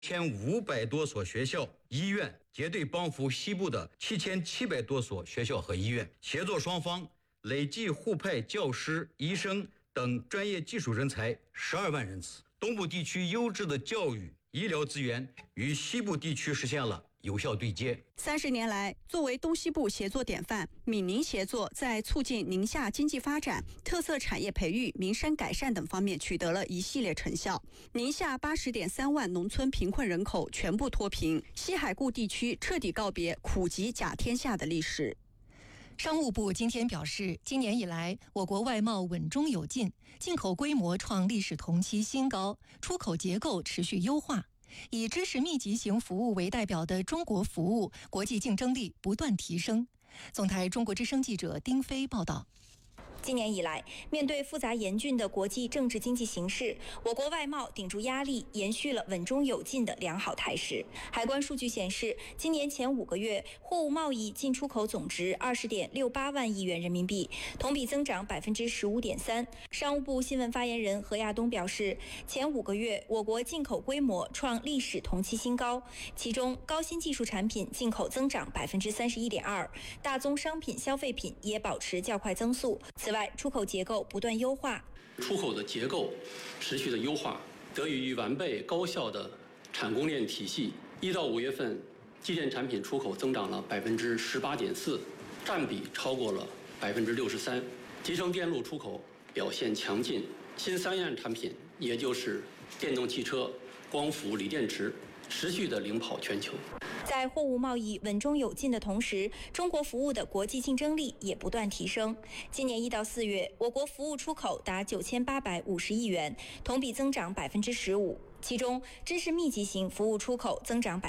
1500多所学校、医院，结对帮扶西部的7700多所学校和医院，协作双方累计互派教师、医生等专业技术人才12万人次。东部地区优质的教育、医疗资源与西部地区实现了有效对接。 30年来，作为东西部协作典范，闽宁协作在促进宁夏经济发展、特色产业培育、民生改善等方面取得了一系列成效。宁夏80.3万农村贫困人口全部脱贫，西海固地区彻底告别苦极甲天下的历史。 商务部今天表示，今年以来，我国外贸稳中有进，进口规模创历史同期新高，出口结构持续优化。以知识密集型服务为代表的中国服务国际竞争力不断提升。总台中国之声记者丁飞报道。 今年以来，面对复杂严峻的国际政治经济形势，我国外贸顶住压力，延续了稳中有进的良好态势。海关数据显示，今年前5个月，货物贸易进出口总值20.68万亿元人民币，同比增长15.3%。商务部新闻发言人何亚东表示，前5个月，我国进口规模创历史同期新高，其中高新技术产品进口增长31.2%，大宗商品消费品也保持较快增速。此外，出口结构不断优化， 出口的结构持续的优化，得益于完备高效的产供链体系。1到5月份，机电产品出口增长了18.4%，占比超过了63%。集成电路出口表现强劲，新3样产品，也就是电动汽车、光伏、锂电池，持续的领跑全球。 在货物贸易稳中有进的同时，中国服务的国际竞争力也不断提升。今年1到4月，我国服务出口达9850亿元，同比增长15%。其中，知识密集型服务出口增长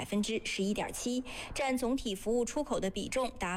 11.7%，占总体服务出口的比重达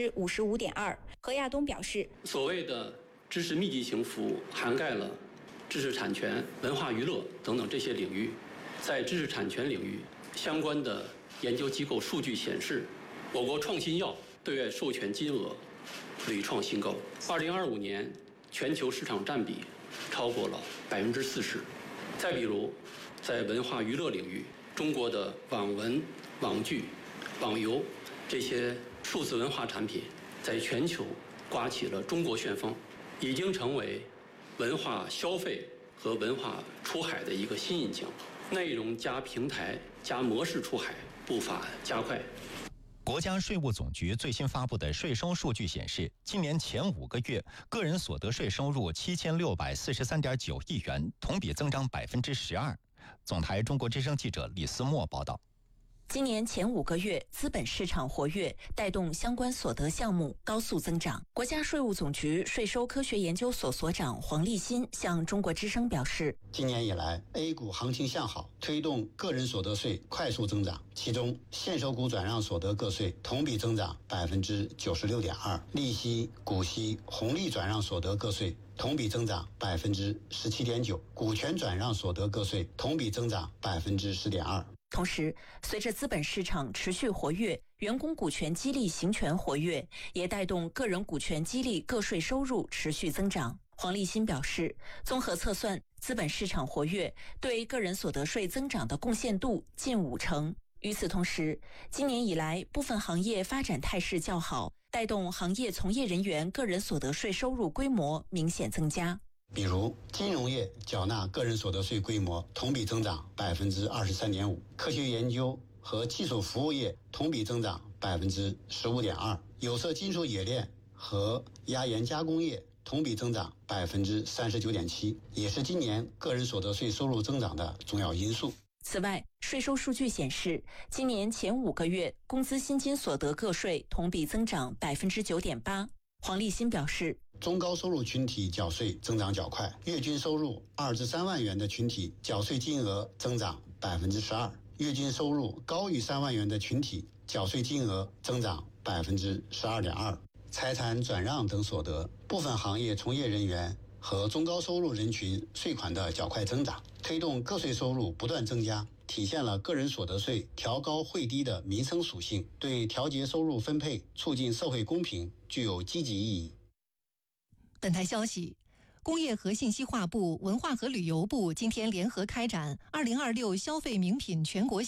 55.2%。何亚东表示， 所谓的知识密集型服务涵盖了知识产权、文化娱乐等等这些领域。在知识产权领域，相关的研究机构数据显示，我国创新药对外授权金额屡创新高。2025年全球市场占比超过了40%。再比如，在文化娱乐领域，中国的网文、网剧、网游这些数字文化产品，在全球刮起了中国旋风，已经成为文化消费和文化出海的一个新引擎。内容加平台加模式出海步伐加快。 国家税务总局最新发布的税收数据显示，今年前5个月，个人所得税收入7643.9亿元，同比增长12%。总台中国之声记者李思墨报道。 今年前5个月，资本市场活跃，带动相关所得项目高速增长。国家税务总局税收科学研究所所长黄立新向中国之声表示， 今年以来 A 股行情向好，推动个人所得税快速增长，其中现收股转让所得个税同比增长96.2%，利息、股息、红利转让所得个税同比增长17.9%，股权转让所得个税同比增长10.2%。 同时，随着资本市场持续活跃，员工股权激励行权活跃，也带动个人股权激励个税收入持续增长。黄立新表示，综合测算，资本市场活跃对个人所得税增长的贡献度近50%。与此同时，今年以来部分行业发展态势较好，带动行业从业人员个人所得税收入规模明显增加。 比如金融业缴纳个人所得税规模同比增长23.5%，科学研究和技术服务业同比增长15.2%，有色金属冶炼和压延加工业同比增长39.7%，也是今年个人所得税收入增长的重要因素。 此外，税收数据显示，今年前5个月，工资薪金所得个税同比增长9.8%。黄立新表示， 中高收入群体缴税增长较快，月均收入2至3万元的群体缴税金额增长12%，月均收入高于3万元的群体缴税金额增长12.2%。财产转让等所得，部分行业从业人员和中高收入人群税款的较快增长，推动个税收入不断增加，体现了个人所得税调高惠低的民生属性，对调节收入分配、促进社会公平具有积极意义。 本台消息， 工业和信息化部、文化和旅游部今天联合开展2026消费名品全国